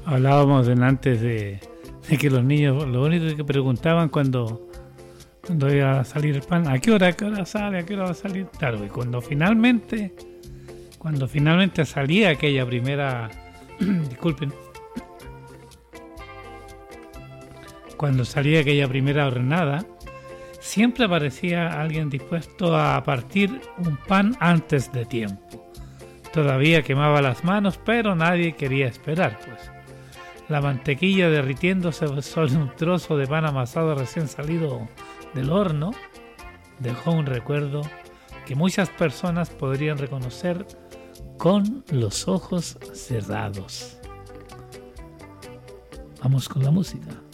Hablábamos antes de que los niños lo único que preguntaban cuando iba a salir el pan, ¿a qué hora sale? ¿A qué hora va a salir? Claro, y cuando finalmente salía aquella primera disculpen, cuando salía aquella primera hornada, siempre aparecía alguien dispuesto a partir un pan antes de tiempo. Todavía quemaba las manos, pero nadie quería esperar, pues. La mantequilla derritiéndose sobre un trozo de pan amasado recién salido del horno dejó un recuerdo que muchas personas podrían reconocer con los ojos cerrados. Vamos con la música.